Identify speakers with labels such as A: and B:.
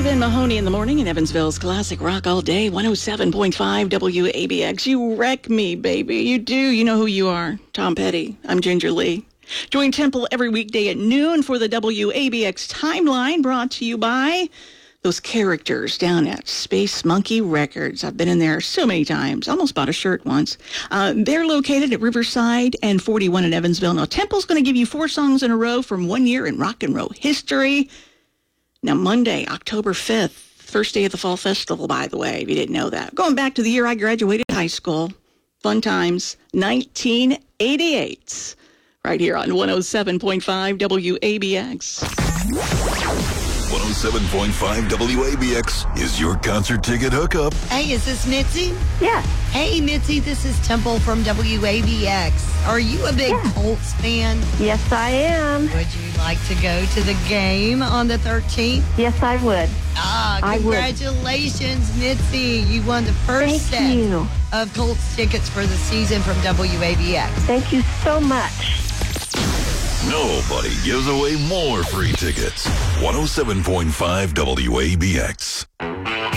A: Marvin Mahoney in the morning in Evansville's Classic Rock all day, 107.5 WABX. You wreck me, baby. You do. You know who you are. Tom Petty. I'm Ginger Lee. Join Temple every weekday at noon for the WABX Timeline, brought to you by those characters down at Space Monkey Records. I've been in there so many times. Almost bought a shirt once. They're located at Riverside and 41 in Evansville. Now, Temple's going to give you 4 songs in a row from 1 year in rock and roll history. Now, Monday, October 5th, first day of the Fall Festival, by the way, if you didn't know that. Going back to the year I graduated high school. Fun times, 1988. Right here on 107.5 WABX.
B: 107.5 WABX is your concert ticket hookup.
C: Hey, is this Mitzi?
D: Yes.
C: Hey, Mitzi, this is Temple from WABX. Are you a big Colts fan?
D: Yes, I am.
C: Would you like to go to the game on the 13th?
D: Yes, I would.
C: Congratulations, Mitzi. You won the first
D: Thank you.
C: of Colts tickets for the season from WABX.
D: Thank you so much.
B: Nobody gives away more free tickets. 107.5 WABX.